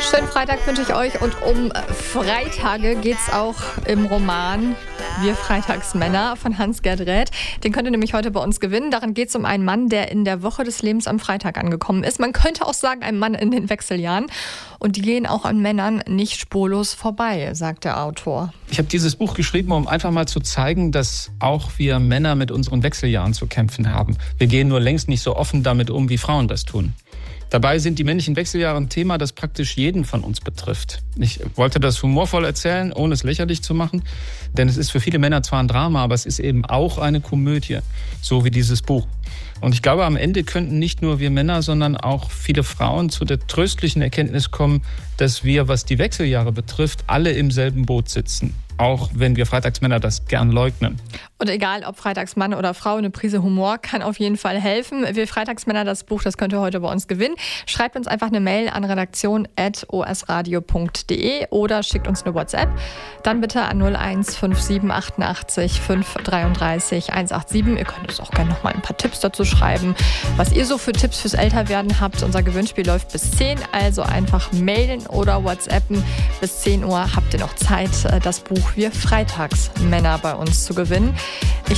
Schönen Freitag wünsche ich euch und um Freitage geht es auch im Roman Wir Freitagsmänner von Hans-Gerd Räth. Den könnt ihr nämlich heute bei uns gewinnen. Darin geht es um einen Mann, der in der Woche des Lebens am Freitag angekommen ist. Man könnte auch sagen, ein Mann in den Wechseljahren. Und die gehen auch an Männern nicht spurlos vorbei, sagt der Autor. Ich habe dieses Buch geschrieben, um einfach mal zu zeigen, dass auch wir Männer mit unseren Wechseljahren zu kämpfen haben. Wir gehen nur längst nicht so offen damit um, wie Frauen das tun. Dabei sind die männlichen Wechseljahre ein Thema, das praktisch jeden von uns betrifft. Ich wollte das humorvoll erzählen, ohne es lächerlich zu machen. Denn es ist für viele Männer zwar ein Drama, aber es ist eben auch eine Komödie, so wie dieses Buch. Und ich glaube, am Ende könnten nicht nur wir Männer, sondern auch viele Frauen zu der tröstlichen Erkenntnis kommen, dass wir, was die Wechseljahre betrifft, alle im selben Boot sitzen. Auch wenn wir Freitagsmänner das gern leugnen. Und egal, ob Freitagsmann oder Frau, eine Prise Humor kann auf jeden Fall helfen. Wir Freitagsmänner, das Buch, das könnt ihr heute bei uns gewinnen. Schreibt uns einfach eine Mail an redaktion@osradio.de oder schickt uns eine WhatsApp. Dann bitte an 0157 88 533 187. Ihr könnt uns auch gerne noch mal ein paar Tipps dazu schreiben, was ihr so für Tipps fürs Älterwerden habt. Unser Gewinnspiel läuft bis 10, also einfach mailen oder WhatsAppen. Bis 10 Uhr habt ihr noch Zeit, das Buch Wir Freitagsmänner bei uns zu gewinnen.